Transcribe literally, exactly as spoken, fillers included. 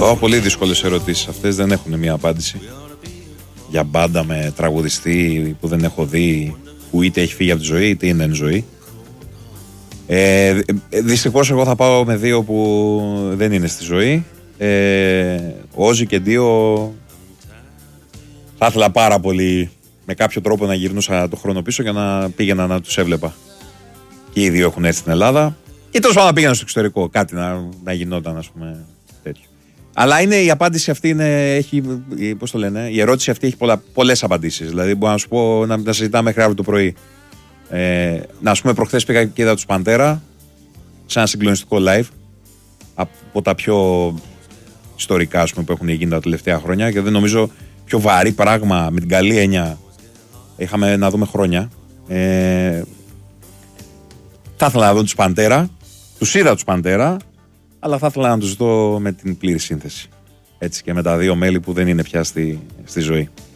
Oh, πολύ δύσκολες ερωτήσεις αυτές, δεν έχουν μία απάντηση. Για μπάντα με τραγουδιστή που δεν έχω δει, που είτε έχει φύγει από τη ζωή είτε είναι εν ζωή. Ε, δυστυχώς εγώ θα πάω με δύο που δεν είναι στη ζωή. ε, Όζι και Ντίο. Θα ήθελα πάρα πολύ με κάποιο τρόπο να γυρνούσα το χρόνο πίσω για να πήγαινα να τους έβλεπα. Και οι δύο έχουν έρθει στην Ελλάδα ή τέλος πάντων να πήγαιναν στο εξωτερικό, κάτι να, να γινόταν, ας πούμε, τέτοιο. Αλλά είναι, η απάντηση αυτή είναι, έχει, πώς το λένε, η ερώτηση αυτή έχει πολλά, πολλές απαντήσεις. Δηλαδή μπορώ να σου πω να, να συζητάμε μέχρι αύριο το πρωί. Ε, να ας πούμε, προχθές πήγα και είδα τους Παντέρα σε ένα συγκλονιστικό live από τα πιο ιστορικά, ας πούμε, που έχουν γίνει τα τελευταία χρόνια, και δεν νομίζω πιο βαρύ πράγμα με την καλή έννοια είχαμε να δούμε χρόνια. Ε, θα ήθελα να δω τους Παντέρα, τους είδα τους Παντέρα, αλλά θα ήθελα να τους δω με την πλήρη σύνθεση. Έτσι, και με τα δύο μέλη που δεν είναι πια στη, στη ζωή.